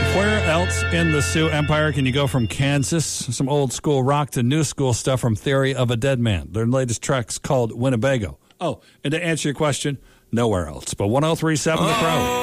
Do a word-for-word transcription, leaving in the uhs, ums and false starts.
Where else in the Sioux Empire can you go from Kansas? Some old school rock to new school stuff from Theory of a Dead Man. Their latest track's called Winnebago. Oh, and to answer your question, nowhere else. But one oh three point seven The Crow.